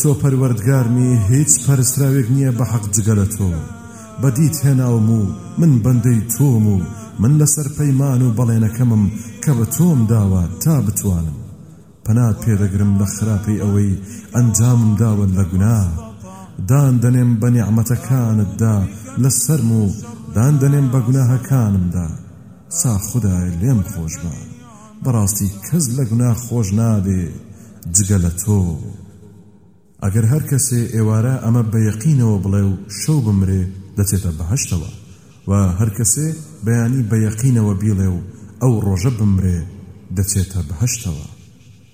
تۆ پەروەردگارمی هیچ پەرستراوێک نییە بە حەق جگە لە تۆ بەدیت هێناوم و من بەندەی تۆم و من لەسەر پەیمان و بەڵێنەکەمم کە بە تۆم داوە تا بتوانم پەنات پێدەگرم لە خراپەی ئەوەی ئەنجامم داون لە گوناه دان دەنێم بە نیعمەتەکانتدا لەسەرم و دان دەنێم بە گوناهەکانمدا سا خودای لێم خۆش بە بەڕاستی کەس لە گوناه خۆش نابێ جگە لە تۆ ئەگەر هەر کەسێ ئێوارە ئەمە بە یەقینەوە بڵێ و شەو بمرێ دەچێتە بەهەشتەوە و هەر کەسێ بەیانی بە یەقینەوە بیڵێ و ئەو ڕۆژە بمرێ دەچێتە بەهەشتەوە